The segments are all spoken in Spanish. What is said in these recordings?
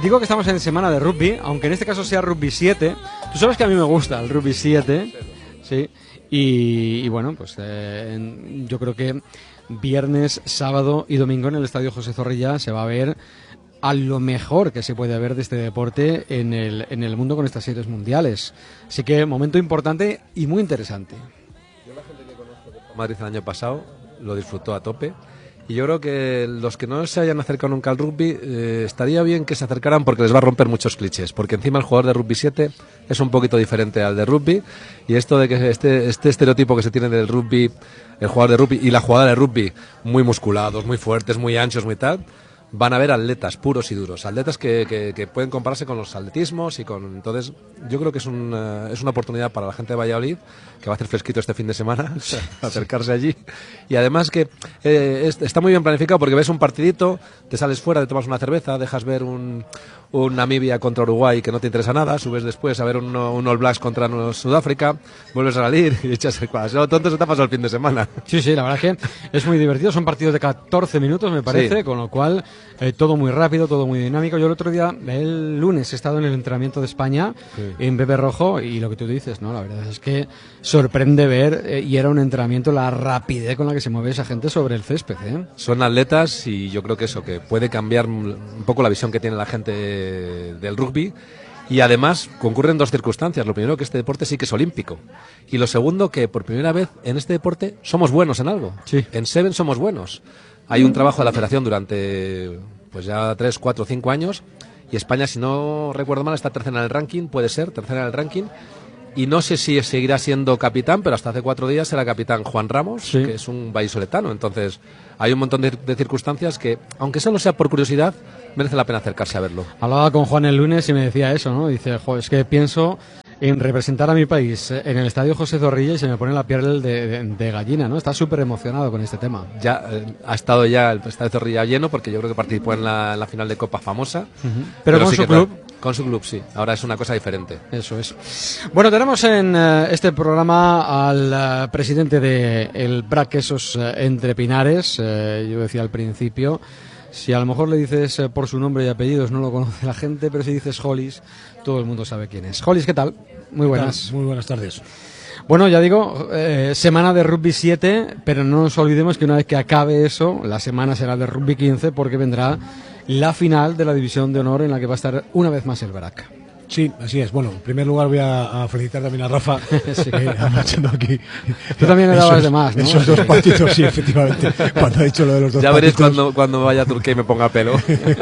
digo que estamos en semana de rugby, aunque en este caso sea rugby 7. Tú sabes que a mí me gusta el rugby 7, ¿sí? Y bueno, pues yo creo que viernes, sábado y domingo en el Estadio José Zorrilla se va a ver a lo mejor que se puede ver de este deporte en el mundo con estas series mundiales. Así que momento importante y muy interesante. Yo la gente que conozco que fue a Madrid el año pasado lo disfrutó a tope. Y yo creo que los que no se hayan acercado nunca al rugby, estaría bien que se acercaran porque les va a romper muchos clichés. Porque encima el jugador de rugby 7 es un poquito diferente al de rugby. Y esto de que este estereotipo que se tiene del rugby, el jugador de rugby y la jugadora de rugby, muy musculados, muy fuertes, muy anchos, muy tal, van a ver atletas puros y duros. Atletas que pueden compararse con los atletismos y con... Entonces, yo creo que es una oportunidad para la gente de Valladolid, que va a hacer fresquito este fin de semana, acercarse allí. Y además que está muy bien planificado porque ves un partidito, te sales fuera, te tomas una cerveza, dejas ver un Namibia contra Uruguay que no te interesa nada, subes después a ver un All Blacks contra Sudáfrica, vuelves a salir y echas el cuadro. No, tonto se te ha pasado el fin de semana. Sí, la verdad es que es muy divertido. Son partidos de 14 minutos, me parece, sí. Con lo cual todo muy rápido, todo muy dinámico. Yo el lunes he estado en el entrenamiento de España, sí, en Pepe Rojo, y lo que tú dices, ¿no? La verdad es que sorprende ver, y era un entrenamiento, la rapidez con la que se mueve esa gente sobre el césped, ¿eh? Son atletas y yo creo que eso, que puede cambiar un poco la visión que tiene la gente del rugby. Y además concurren dos circunstancias. Lo primero, que este deporte sí que es olímpico. Y lo segundo, que por primera vez en este deporte somos buenos en algo. Sí. En Seven somos buenos. Hay un trabajo de la federación durante pues ya 3, 4, 5 años. Y España, si no recuerdo mal, está tercera en el ranking. Puede ser, tercera en el ranking. Y no sé si seguirá siendo capitán, pero hasta hace 4 días era capitán Juan Ramos, sí, que es un vallisoletano. Entonces, hay un montón de circunstancias que, aunque solo sea por curiosidad, merece la pena acercarse a verlo. Hablaba con Juan el lunes y me decía eso, ¿no? Dice, es que pienso en representar a mi país en el Estadio José Zorrilla y se me pone la piel de gallina, ¿no? Está súper emocionado con este tema. Ya ha estado ya el Estadio Zorrilla lleno, porque yo creo que participó en la final de Copa famosa. Pero con sí, su club. Con su club, sí. Ahora es una cosa diferente. Eso es. Bueno, tenemos en este programa al presidente de el BRAC Quesos Entre Pinares. Yo decía al principio, si a lo mejor le dices por su nombre y apellidos no lo conoce la gente, pero si dices Hollis, todo el mundo sabe quién es. Hollis, ¿qué tal? Muy buenas. Muy buenas tardes. Bueno, ya digo, semana de rugby 7, pero no nos olvidemos que una vez que acabe eso, la semana será de rugby 15, porque vendrá la final de la división de honor en la que va a estar una vez más el BRAC. Sí, así es. Bueno, en primer lugar voy a felicitar también a Rafa, sí, que ha marchado aquí. Tú también le dabas de más, ¿no? Esos dos partidos, sí, efectivamente. Cuando ha dicho lo de los dos ya partidos. Ya veréis cuando vaya a Turquía y me ponga pelo.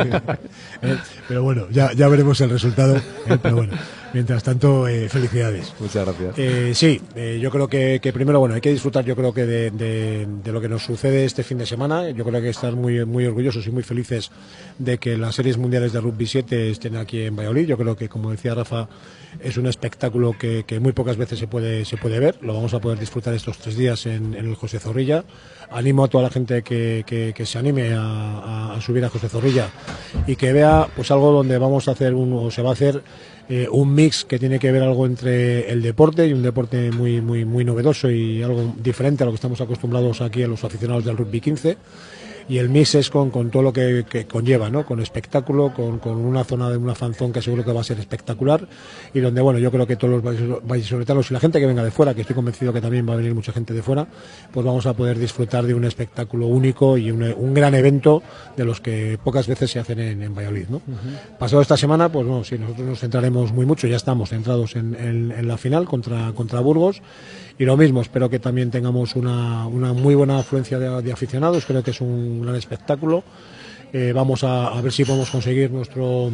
Pero bueno, ya veremos el resultado. Pero bueno, mientras tanto, felicidades. Muchas gracias. Sí, yo creo que primero, bueno, hay que disfrutar, yo creo que de lo que nos sucede este fin de semana. Yo creo que hay que estar muy, muy orgullosos y muy felices de que las series mundiales de rugby 7 estén aquí en Valladolid. Yo creo que, como decía Rafa, es un espectáculo que muy pocas veces se puede ver. Lo vamos a poder disfrutar estos 3 días en el José Zorrilla. Animo a toda la gente que se anime a subir a José Zorrilla y que vea pues algo donde vamos a hacer se va a hacer un mix que tiene que ver algo entre el deporte y un deporte muy, muy, muy novedoso y algo diferente a lo que estamos acostumbrados aquí a los aficionados del rugby 15. Y el mix es con todo lo que conlleva, ¿no? Con espectáculo, con una zona de una fanzón que seguro que va a ser espectacular y donde, bueno, yo creo que todos los vallisoletanos y la gente que venga de fuera, que estoy convencido que también va a venir mucha gente de fuera, pues vamos a poder disfrutar de un espectáculo único y un gran evento de los que pocas veces se hacen en Valladolid, ¿no? Pasado esta semana, pues bueno, sí, nosotros nos centraremos muy mucho, ya estamos centrados en la final contra Burgos. Y lo mismo, espero que también tengamos una muy buena afluencia de aficionados, creo que es un gran espectáculo. Vamos a ver si podemos conseguir nuestro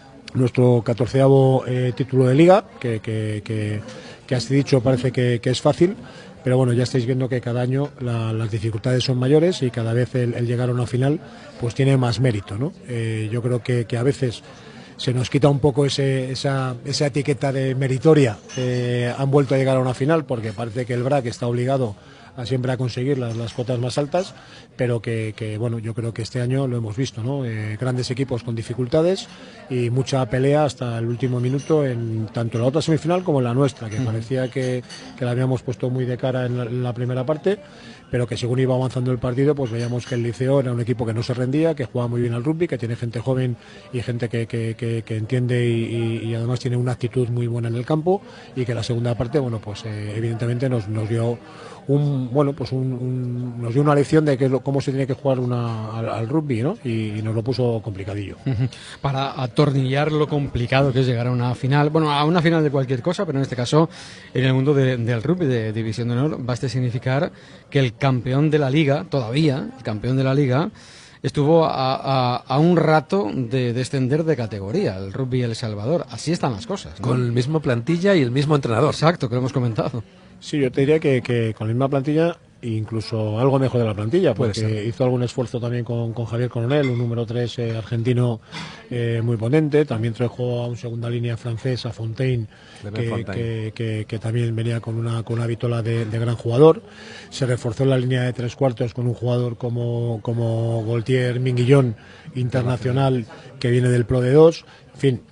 14º título de liga, que así dicho parece que es fácil, pero bueno, ya estáis viendo que cada año las dificultades son mayores y cada vez el llegar a una final pues tiene más mérito, ¿no? Yo creo que a veces se nos quita un poco esa etiqueta de meritoria. Han vuelto a llegar a una final porque parece que el BRAC está obligado siempre a conseguir las cotas más altas, pero que bueno, yo creo que este año lo hemos visto, ¿no? Grandes equipos con dificultades y mucha pelea hasta el último minuto en tanto la otra semifinal como en la nuestra, que parecía que la habíamos puesto muy de cara en la primera parte, pero que según iba avanzando el partido, pues veíamos que el Liceo era un equipo que no se rendía, que jugaba muy bien al rugby, que tiene gente joven y gente que entiende y además tiene una actitud muy buena en el campo, y que la segunda parte, bueno, pues evidentemente nos dio nos dio una lección de cómo se tiene que jugar al rugby, ¿no? Y nos lo puso complicadillo. Para atornillar lo complicado que es llegar a una final, bueno, a una final de cualquier cosa, pero en este caso, en el mundo del rugby de División de Honor, basta significar que el campeón de la liga, todavía, el campeón de la liga, estuvo a un rato de descender de categoría, el Rugby El Salvador. Así están las cosas, ¿no? Con el mismo plantilla y el mismo entrenador. Exacto, que lo hemos comentado. Sí, yo te diría que con la misma plantilla, incluso algo mejor de la plantilla, porque hizo algún esfuerzo también con Javier Coronel, un número 3 argentino muy potente. También trajo a un segunda línea francés, a Fontaine, que también venía con una vitola de gran jugador. Se reforzó en la línea de 3/4 con un jugador como Gaultier Minguillón, internacional, que viene del Pro de 2. En fin,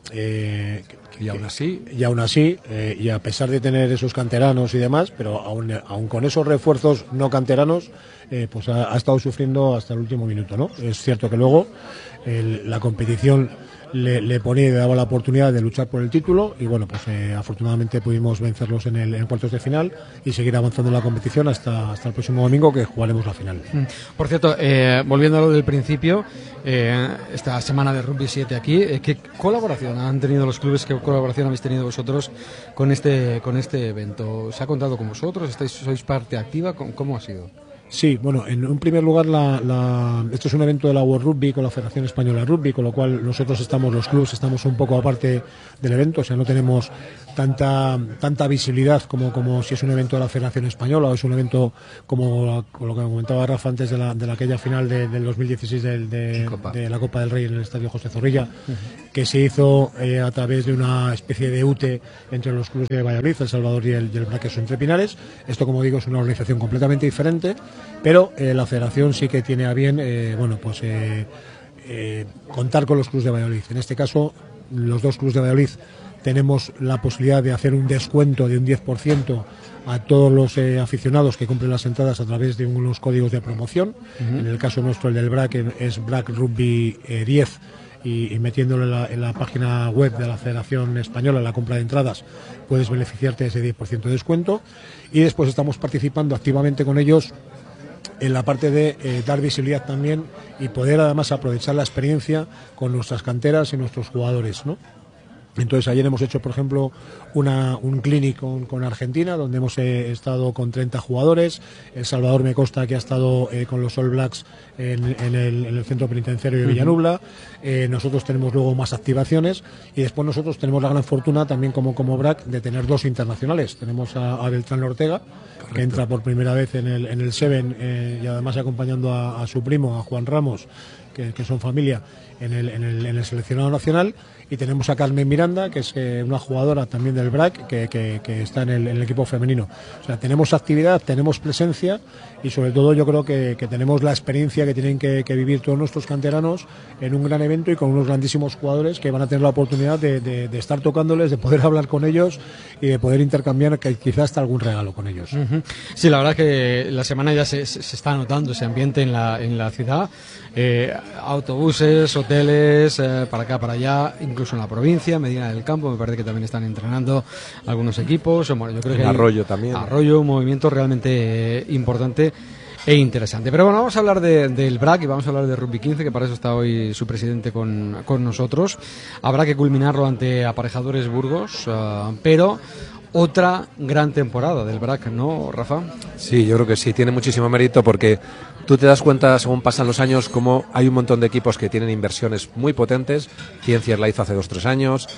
y aún así, y a pesar de tener esos canteranos y demás, pero aún con esos refuerzos no canteranos, pues ha estado sufriendo hasta el último minuto, ¿no? Es cierto que luego la competición le ponía y le daba la oportunidad de luchar por el título, y bueno, pues afortunadamente pudimos vencerlos en cuartos de final y seguir avanzando en la competición hasta el próximo domingo, que jugaremos la final. Por cierto, volviendo a lo del principio, esta semana de Rugby 7 aquí, ¿qué colaboración han tenido los clubes? ¿Qué colaboración habéis tenido vosotros con este evento? ¿Se ha contado con vosotros? ¿Sois parte activa? ¿Cómo ha sido? Sí, bueno, en un primer lugar, esto es un evento de la World Rugby con la Federación Española de Rugby, con lo cual nosotros los clubes estamos un poco aparte del evento, o sea, no tenemos tanta visibilidad como si es un evento de la Federación Española, o es un evento como lo que comentaba Rafa antes de aquella final del 2016 de la Copa del Rey en el Estadio José Zorrilla, que se hizo a través de una especie de UTE entre los clubes de Valladolid, El Salvador y el Braqueso Entre Pinares. Esto, como digo, es una organización completamente diferente, pero la Federación sí que tiene a bien contar con los clubes de Valladolid. En este caso, los dos clubes de Valladolid tenemos la posibilidad de hacer un descuento de un 10% a todos los aficionados que compren las entradas a través de unos códigos de promoción. En el caso nuestro, el del BRAC, es BRAC Rugby 10, y metiéndolo en la página web de la Federación Española, en la compra de entradas, puedes beneficiarte de ese 10% de descuento. Y después estamos participando activamente con ellos en la parte de dar visibilidad también, y poder además aprovechar la experiencia con nuestras canteras y nuestros jugadores, ¿no? Entonces ayer hemos hecho, por ejemplo, un clinic con Argentina, donde hemos estado con 30 jugadores. El Salvador me consta que ha estado con los All Blacks en el centro penitenciario de Villanubla. Nosotros tenemos luego más activaciones, y después nosotros tenemos la gran fortuna también como BRAC de tener dos internacionales. Tenemos a Beltrán Ortega, correcto, que entra por primera vez en el Seven, y además acompañando a su primo, a Juan Ramos, que son familia, en el seleccionado nacional. Y tenemos a Carmen Miranda, que es una jugadora también del BRAC, que está en el equipo femenino. O sea, tenemos actividad, tenemos presencia, y sobre todo yo creo que tenemos la experiencia que tienen que vivir todos nuestros canteranos en un gran evento, y con unos grandísimos jugadores que van a tener la oportunidad de estar tocándoles, de poder hablar con ellos y de poder intercambiar quizás hasta algún regalo con ellos. Sí, la verdad que la semana ya se está notando ese ambiente en la ciudad. Autobuses, hoteles, para acá, para allá, incluso en la provincia, Medina del Campo, me parece que también están entrenando algunos equipos. Bueno, yo creo que Arroyo también. Arroyo, un movimiento realmente importante e interesante. Pero bueno, vamos a hablar del BRAC y vamos a hablar de Rugby 15, que para eso está hoy su presidente con nosotros. Habrá que culminarlo ante Aparejadores Burgos, pero otra gran temporada del BRAC, ¿no, Rafa? Sí, yo creo que sí, tiene muchísimo mérito, porque tú te das cuenta, según pasan los años, como hay un montón de equipos que tienen inversiones muy potentes. Ciencias la hizo hace 2-3 años,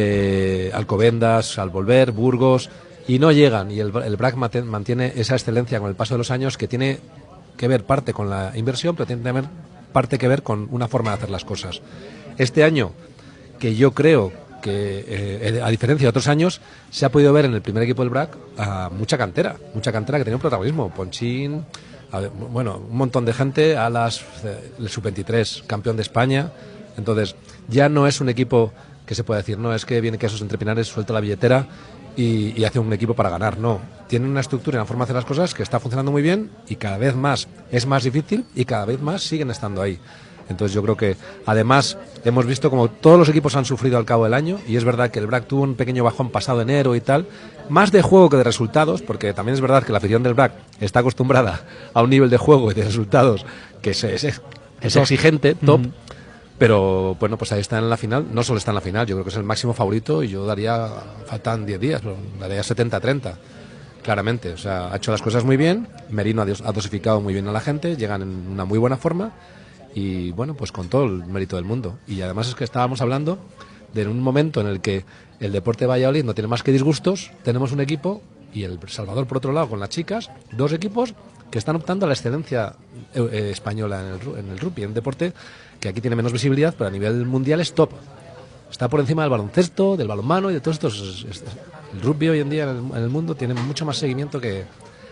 Alcobendas, al volver, Burgos, y no llegan. Y el BRAC mantiene esa excelencia con el paso de los años, que tiene que ver parte con la inversión, pero tiene también parte que ver con una forma de hacer las cosas. Este año, que yo creo que a diferencia de otros años se ha podido ver en el primer equipo del BRAC a mucha cantera que tenía un protagonismo. Ponchín, bueno, un montón de gente, Alas, el sub-23, campeón de España. Entonces ya no es un equipo que se puede decir, no, es que viene Quesos Entre Pinares, suelta la billetera y hace un equipo para ganar. No, tiene una estructura y una forma de hacer las cosas que está funcionando muy bien y cada vez más es más difícil y cada vez más siguen estando ahí. Entonces yo creo que además hemos visto como todos los equipos han sufrido al cabo del año, y es verdad que el BRAC tuvo un pequeño bajón pasado enero y tal, más de juego que de resultados, porque también es verdad que la afición del BRAC está acostumbrada a un nivel de juego y de resultados que es exigente, top. Pero bueno, pues ahí está en la final, no solo está en la final, yo creo que es el máximo favorito, y yo faltan 10 días, pero daría 70-30, claramente. O sea, ha hecho las cosas muy bien, Merino ha dosificado muy bien a la gente, llegan en una muy buena forma, y bueno, pues con todo el mérito del mundo. Y además es que estábamos hablando de un momento en el que el Deporte de Valladolid no tiene más que disgustos, tenemos un equipo, y el Salvador por otro lado con las chicas, dos equipos que están optando a la excelencia española en el rugby, en un deporte que aquí tiene menos visibilidad, pero a nivel mundial es top. Está por encima del baloncesto, del balonmano y de todos estos. El rugby hoy en día en el mundo tiene mucho más seguimiento que...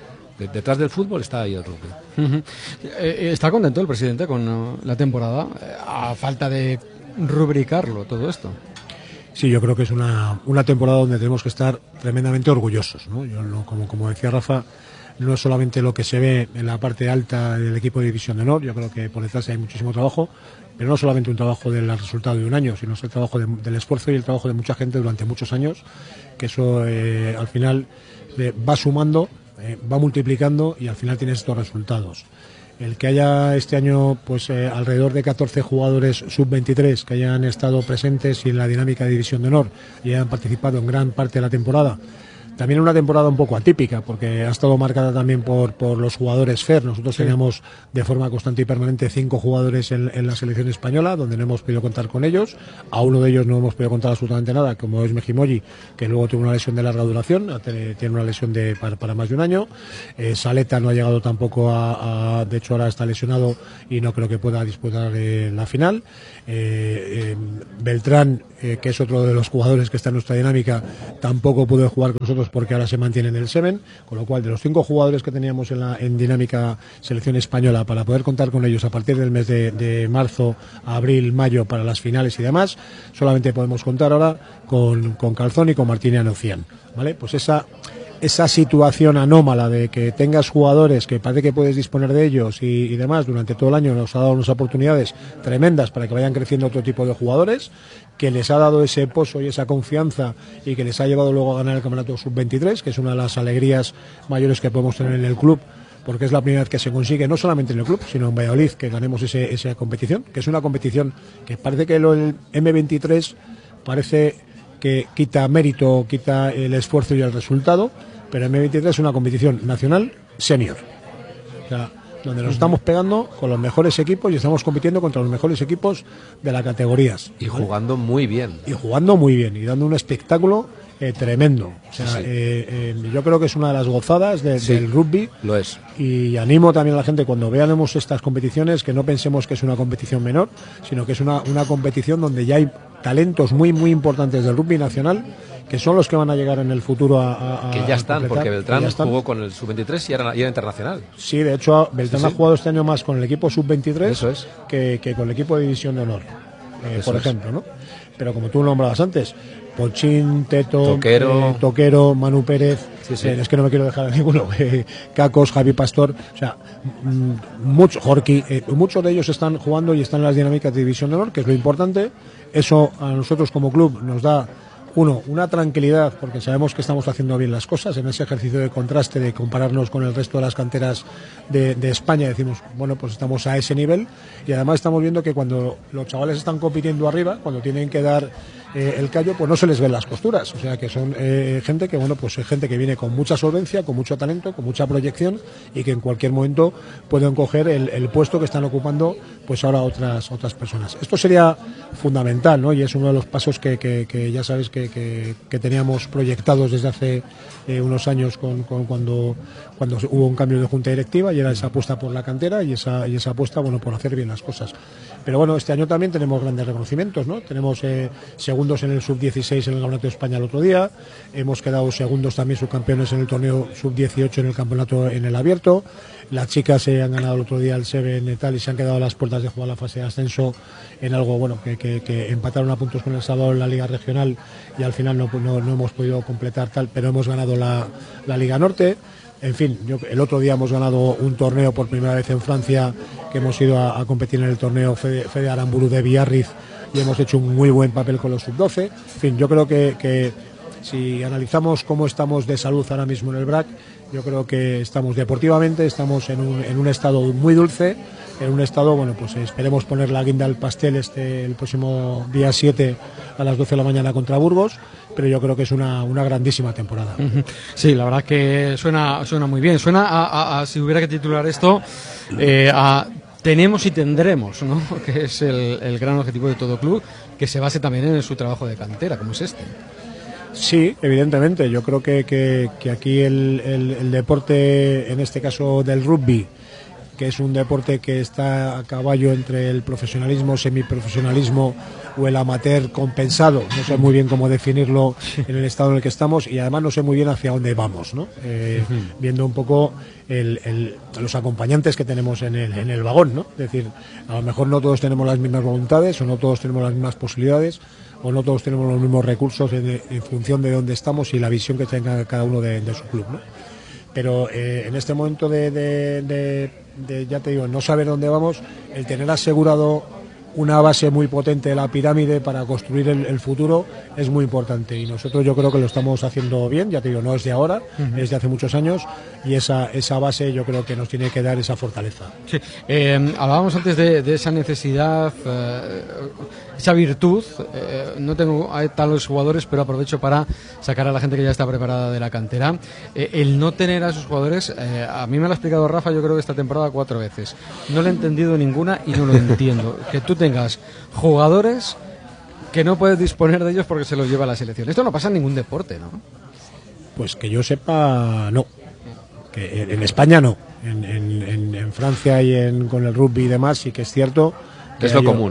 Detrás del fútbol está ahí el rugby. ¿Está contento el presidente con la temporada? A falta de rubricarlo todo esto. Sí, yo creo que es una temporada donde tenemos que estar tremendamente orgullosos, ¿no? Yo como decía Rafa, no es solamente lo que se ve en la parte alta del equipo de División de Honor, yo creo que por detrás hay muchísimo trabajo, pero no solamente un trabajo del resultado de un año, sino es el trabajo del esfuerzo y el trabajo de mucha gente durante muchos años, que eso al final va sumando, va multiplicando y al final tienes estos resultados. El que haya este año pues alrededor de 14 jugadores sub-23 que hayan estado presentes y en la dinámica de División de Honor y hayan participado en gran parte de la temporada. También una temporada un poco atípica, porque ha estado marcada también por los jugadores FER. Nosotros teníamos de forma constante y permanente 5 jugadores en la selección española, donde no hemos podido contar con ellos. A uno de ellos no hemos podido contar absolutamente nada, como es Mejimoyi, que luego tuvo una lesión de larga duración, tiene una lesión para más de un año. Saleta no ha llegado tampoco de hecho ahora está lesionado y no creo que pueda disputar la final. Beltrán, que es otro de los jugadores que está en nuestra dinámica, tampoco pudo jugar con nosotros porque ahora se mantiene en el Seven, con lo cual de los 5 jugadores que teníamos en dinámica selección española para poder contar con ellos a partir del mes de marzo, abril, mayo para las finales y demás, solamente podemos contar ahora con Calzón y con Martiniano Cian, ¿vale? Pues esa situación anómala de que tengas jugadores que parece que puedes disponer de ellos y demás durante todo el año nos ha dado unas oportunidades tremendas para que vayan creciendo otro tipo de jugadores, que les ha dado ese pozo y esa confianza y que les ha llevado luego a ganar el campeonato sub-23, que es una de las alegrías mayores que podemos tener en el club, porque es la primera vez que se consigue, no solamente en el club, sino en Valladolid, que ganemos esa competición, que es una competición que parece que el M23 parece que quita mérito, quita el esfuerzo y el resultado, pero el M23 es una competición nacional senior, o sea, donde nos estamos pegando con los mejores equipos y estamos compitiendo contra los mejores equipos de las categorías. Y jugando muy bien. Y jugando muy bien, y dando un espectáculo tremendo. O sea, yo creo que es una de las gozadas del rugby. Lo es. Y animo también a la gente, cuando veamos estas competiciones, que no pensemos que es una competición menor, sino que es una competición donde ya hay talentos muy, muy importantes del rugby nacional, que son los que van a llegar en el futuro que ya están, porque Beltrán jugó con el sub-23 y era internacional. Sí, de hecho, Beltrán ha jugado este año más con el equipo sub-23 Eso es. que con el equipo de División de Honor, por ejemplo, ¿no? Pero como tú lo nombrabas antes, Ponchín, Teto, Toquero, Manu Pérez, es que no me quiero dejar a ninguno, Cacos, Javi Pastor, o sea, Jorqui, muchos de ellos están jugando y están en las dinámicas de División de Honor, que es lo importante. Eso a nosotros como club nos da una tranquilidad, porque sabemos que estamos haciendo bien las cosas en ese ejercicio de contraste, de compararnos con el resto de las canteras de España. Decimos, bueno, pues estamos a ese nivel, y además estamos viendo que cuando los chavales están compitiendo arriba, cuando tienen que dar el callo, pues no se les ven las costuras. O sea, que son gente que, bueno, pues es gente que viene con mucha solvencia, con mucho talento, con mucha proyección, y que en cualquier momento pueden coger el puesto que están ocupando pues ahora otras personas. Esto sería fundamental, ¿no? Y es uno de los pasos que ya sabes que teníamos proyectados desde hace unos años cuando hubo un cambio de junta directiva, y era esa apuesta por la cantera y esa apuesta, bueno, por hacer bien las cosas. Pero bueno, este año también tenemos grandes reconocimientos, ¿no? Tenemos segundos en el sub-16 en el Campeonato de España el otro día, hemos quedado segundos también subcampeones en el torneo sub-18 en el campeonato en el abierto. Las chicas se han ganado el otro día el Seven y tal, y se han quedado a las puertas de jugar la fase de ascenso en algo, bueno, que empataron a puntos con El Salvador en la Liga Regional, y al final no hemos podido completar tal, pero hemos ganado la Liga Norte. En fin, el otro día hemos ganado un torneo por primera vez en Francia, que hemos ido a competir en el torneo Fede Aramburu de Biarritz, y hemos hecho un muy buen papel con los sub-12. En fin, yo creo que si analizamos cómo estamos de salud ahora mismo en el BRAC, yo creo que estamos deportivamente, estamos en un estado muy dulce, en un estado, bueno, pues esperemos poner la guinda al pastel el próximo día 7 a las 12 de la mañana contra Burgos, pero yo creo que es una grandísima temporada. Sí, la verdad que suena muy bien, suena a si hubiera que titular esto, a tenemos y tendremos, ¿no? Que es el gran objetivo de todo club, que se base también en su trabajo de cantera, como es este. Sí, evidentemente. Yo creo que aquí el deporte, en este caso del rugby, que es un deporte que está a caballo entre el profesionalismo, semiprofesionalismo o el amateur compensado, no sé muy bien cómo definirlo en el estado en el que estamos, y además no sé muy bien hacia dónde vamos, ¿no? Viendo un poco los acompañantes que tenemos en el vagón, ¿no? Es decir, a lo mejor no todos tenemos las mismas voluntades, o no todos tenemos las mismas posibilidades, o no todos tenemos los mismos recursos en función de dónde estamos y la visión que tenga cada uno de su club, ¿no? Pero en este momento de ya te digo, no saber dónde vamos, el tener asegurado una base muy potente de la pirámide para construir el futuro es muy importante, y nosotros yo creo que lo estamos haciendo bien, ya te digo, no es de ahora, es de hace muchos años, y esa base yo creo que nos tiene que dar esa fortaleza. Sí. Hablábamos antes de esa necesidad, esa virtud, no tengo a tales jugadores, pero aprovecho para sacar a la gente que ya está preparada de la cantera. El no tener a esos jugadores, a mí me lo ha explicado Rafa, yo creo que esta temporada 4 veces. No lo he entendido ninguna y no lo entiendo. Que tú tengas jugadores que no puedes disponer de ellos porque se los lleva la selección. Esto no pasa en ningún deporte, ¿no? Pues que yo sepa, no. Que en España no. En Francia y con el rugby y demás sí que es cierto. Es lo común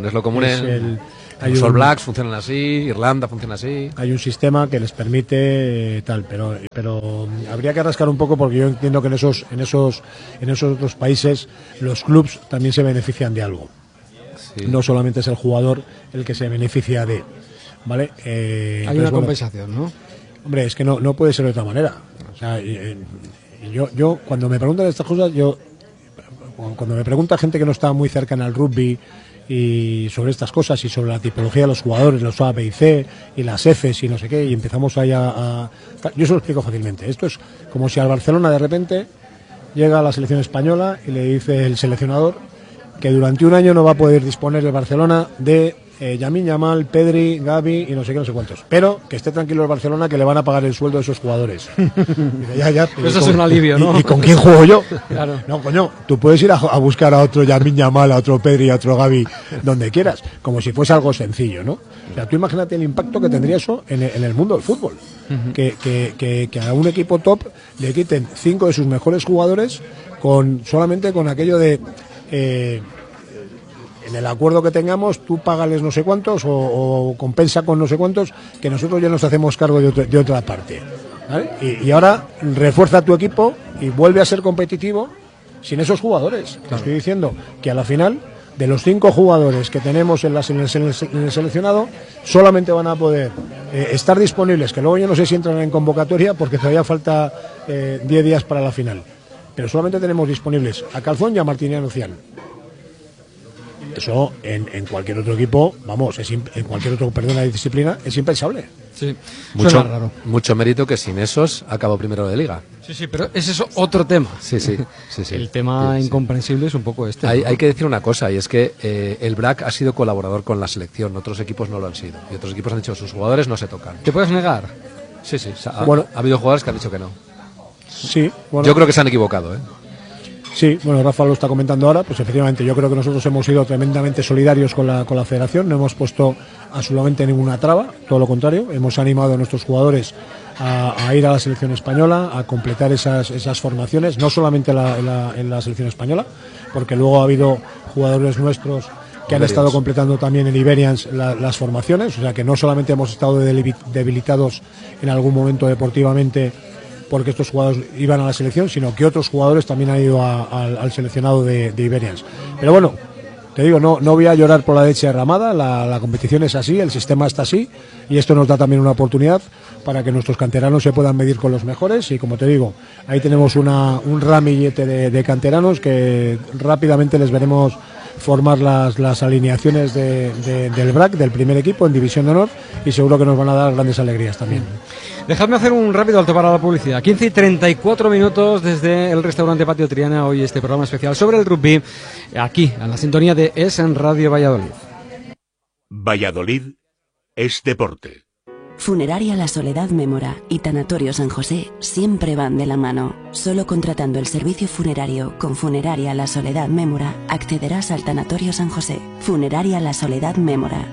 los All Blacks funcionan así, Irlanda funciona así. Hay un sistema que les permite tal, pero habría que rascar un poco, porque yo entiendo que en esos otros países los clubs también se benefician de algo. Sí. No solamente es el jugador el que se beneficia de, ¿vale? Hay una compensación, ¿no? Hombre, es que no puede ser de otra manera. O sea, yo cuando me preguntan estas cosas, cuando me pregunta gente que no está muy cercana al rugby y sobre estas cosas y sobre la tipología de los jugadores, los A, B y C y las Fs y no sé qué, y empezamos ahí yo se lo explico fácilmente. Esto es como si al Barcelona de repente llega a la selección española y le dice el seleccionador que durante un año no va a poder disponer el Barcelona de Lamine Yamal, Pedri, Gavi y no sé qué, no sé cuántos, pero que esté tranquilo el Barcelona, que le van a pagar el sueldo de esos jugadores. Ya, eso es un alivio, ¿no? ¿Y con quién juego yo? Claro. No, coño, tú puedes ir a buscar a otro Lamine Yamal, a otro Pedri, a otro Gavi, donde quieras, como si fuese algo sencillo, ¿no? O sea, tú imagínate el impacto que tendría eso en el mundo del fútbol. Que a un equipo top le quiten 5 de sus mejores jugadores solamente con aquello de en el acuerdo que tengamos, tú págales no sé cuántos o compensa con no sé cuántos, que nosotros ya nos hacemos cargo de otra parte, ¿vale? Y ahora refuerza tu equipo y vuelve a ser competitivo sin esos jugadores. Claro. Te estoy diciendo que a la final, de los 5 jugadores que tenemos en el seleccionado, solamente van a poder estar disponibles, que luego yo no sé si entran en convocatoria porque todavía falta 10 días para la final, pero solamente tenemos disponibles a Calzón y a Martiniano Cian. Eso en cualquier otro equipo, vamos, en cualquier otro, perdona, disciplina, es impensable. Sí, mucho mérito que sin esos acabó primero de liga. Sí, pero ese es otro tema. Sí. El tema incomprensible es un poco este. Hay que decir una cosa, y es que el BRAC ha sido colaborador con la selección, otros equipos no lo han sido. Y otros equipos han dicho, sus jugadores no se tocan. ¿Te puedes negar? Sí. Ha habido jugadores que han dicho que no. Sí. Bueno, yo creo que se han equivocado, ¿eh? Sí, bueno, Rafa lo está comentando ahora, pues efectivamente yo creo que nosotros hemos sido tremendamente solidarios con la federación, no hemos puesto absolutamente ninguna traba, todo lo contrario, hemos animado a nuestros jugadores a ir a la selección española, a completar esas formaciones, no solamente en la selección española, porque luego ha habido jugadores nuestros que han estado completando también en Iberians las formaciones, o sea que no solamente hemos estado debilitados en algún momento deportivamente porque estos jugadores iban a la selección, sino que otros jugadores también han ido al seleccionado de Iberians. Pero bueno, te digo, no voy a llorar por la leche derramada, la competición es así, el sistema está así, y esto nos da también una oportunidad para que nuestros canteranos se puedan medir con los mejores, y como te digo, ahí tenemos un ramillete de canteranos que rápidamente les veremos formar las alineaciones del BRAC, del primer equipo en División de Honor, y seguro que nos van a dar grandes alegrías también. Dejadme hacer un rápido alto para la publicidad. 15 y 34 minutos desde el restaurante Patio Triana. Hoy este programa especial sobre el rugby, aquí, en la sintonía de Es en Radio Valladolid. Valladolid es deporte. Funeraria La Soledad Mémora y Tanatorio San José siempre van de la mano. Solo contratando el servicio funerario con Funeraria La Soledad Mémora accederás al Tanatorio San José. Funeraria La Soledad Mémora,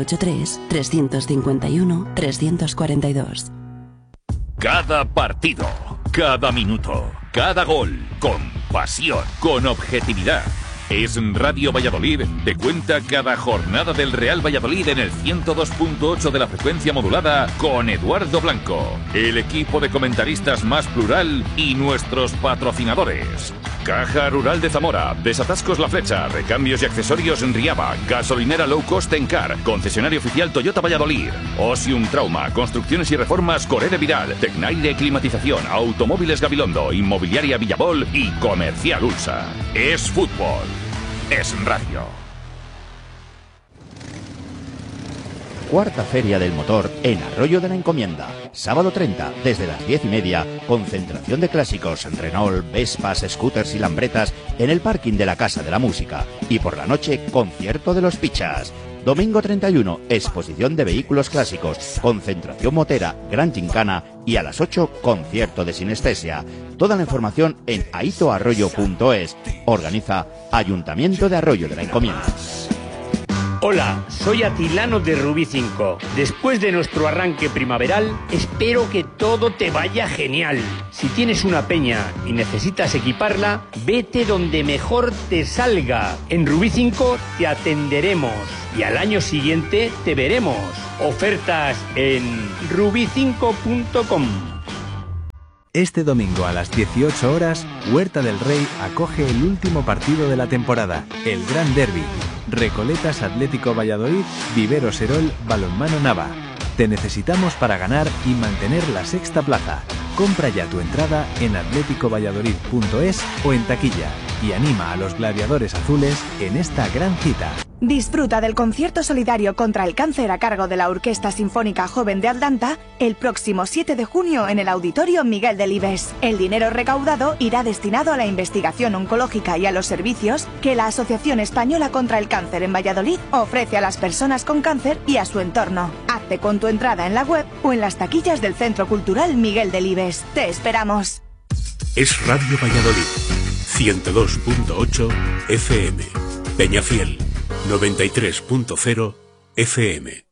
983-351-342. Cada partido, cada minuto, cada gol, con pasión, con objetividad. Es Radio Valladolid, te cuenta cada jornada del Real Valladolid en el 102.8 de la frecuencia modulada con Eduardo Blanco, el equipo de comentaristas más plural y nuestros patrocinadores. Caja Rural de Zamora, Desatascos La Flecha, Recambios y Accesorios en Riaba, Gasolinera Low Cost Encar, Concesionario Oficial Toyota Valladolid, Osium Trauma, Construcciones y Reformas Corede Viral, Tecnaire Climatización, Automóviles Gabilondo, Inmobiliaria Villabol y Comercial Ulsa. Es fútbol. Es radio. Cuarta Feria del Motor en Arroyo de la Encomienda. Sábado 30, desde las 10:30, concentración de clásicos, Renault, Vespas, scooters y lambretas en el parking de la Casa de la Música. Y por la noche, concierto de los Pichas. Domingo 31, exposición de vehículos clásicos, concentración motera, gran gincana y a las 8, concierto de sinestesia. Toda la información en aitoarroyo.es. Organiza Ayuntamiento de Arroyo de la Encomienda. Hola, soy Atilano de Rubí 5. Después de nuestro arranque primaveral, espero que todo te vaya genial. Si tienes una peña y necesitas equiparla, vete donde mejor te salga. En Rubí 5 te atenderemos y al año siguiente te veremos. Ofertas en rubi5.com. Este domingo a las 18 horas, Huerta del Rey acoge el último partido de la temporada, el Gran Derby. Recoletas Atlético Valladolid, Vivero Serol, Balonmano Nava. Te necesitamos para ganar y mantener la sexta plaza. Compra ya tu entrada en atléticovalladolid.es o en taquilla y anima a los gladiadores azules en esta gran cita. Disfruta del concierto solidario contra el cáncer a cargo de la Orquesta Sinfónica Joven de Atlanta el próximo 7 de junio en el Auditorio Miguel Delibes. El dinero recaudado irá destinado a la investigación oncológica y a los servicios que la Asociación Española contra el Cáncer en Valladolid ofrece a las personas con cáncer y a su entorno. Hazte con tu entrada en la web o en las taquillas del Centro Cultural Miguel Delibes. ¡Te esperamos! Es Radio Valladolid, 102.8 FM. Peñafiel, 93.0 FM.